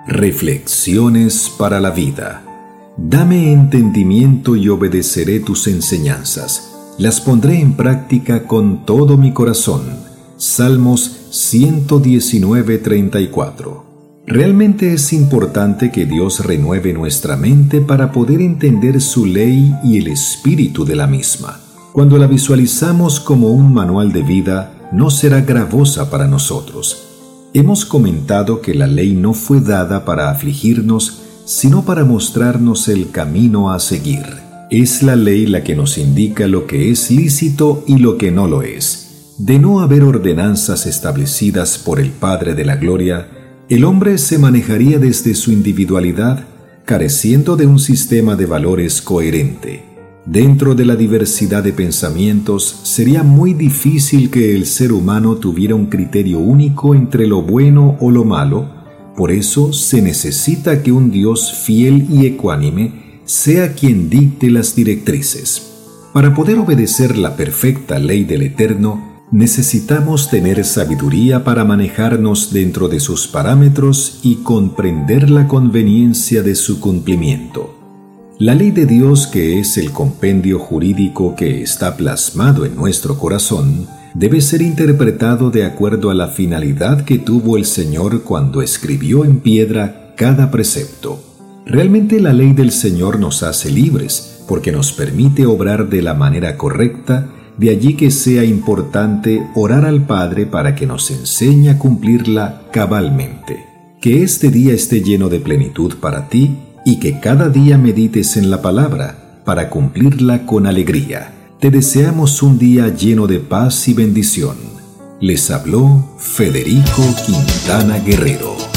Reflexiones para la vida. Dame entendimiento y obedeceré tus enseñanzas. Las pondré en práctica con todo mi corazón. Salmos 119:34. Realmente es importante que Dios renueve nuestra mente para poder entender su ley y el espíritu de la misma. Cuando la visualizamos como un manual de vida, no será gravosa para nosotros. Hemos comentado que la ley no fue dada para afligirnos, sino para mostrarnos el camino a seguir. Es la ley la que nos indica lo que es lícito y lo que no lo es. De no haber ordenanzas establecidas por el Padre de la Gloria, el hombre se manejaría desde su individualidad, careciendo de un sistema de valores coherente. Dentro de la diversidad de pensamientos, sería muy difícil que el ser humano tuviera un criterio único entre lo bueno o lo malo. Por eso se necesita que un Dios fiel y ecuánime sea quien dicte las directrices. Para poder obedecer la perfecta ley del Eterno, necesitamos tener sabiduría para manejarnos dentro de sus parámetros y comprender la conveniencia de su cumplimiento. La ley de Dios, que es el compendio jurídico que está plasmado en nuestro corazón, debe ser interpretado de acuerdo a la finalidad que tuvo el Señor cuando escribió en piedra cada precepto. Realmente la ley del Señor nos hace libres, porque nos permite obrar de la manera correcta, de allí que sea importante orar al Padre para que nos enseñe a cumplirla cabalmente. Que este día esté lleno de plenitud para ti, y que cada día medites en la palabra para cumplirla con alegría. Te deseamos un día lleno de paz y bendición. Les habló Federico Quintana Guerrero.